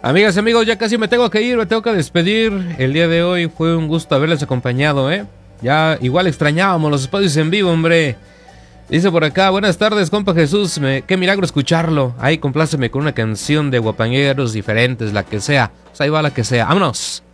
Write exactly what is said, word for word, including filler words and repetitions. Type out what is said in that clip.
Amigas y amigos, ya casi me tengo que ir, me tengo que despedir. El día de hoy fue un gusto haberles acompañado, ¿eh? Ya igual extrañábamos los espacios en vivo, hombre. Dice por acá, buenas tardes, compa Jesús, me, qué milagro escucharlo. Ahí, compláceme con una canción de guapangueros diferentes, la que sea. Pues ahí va la que sea, vámonos.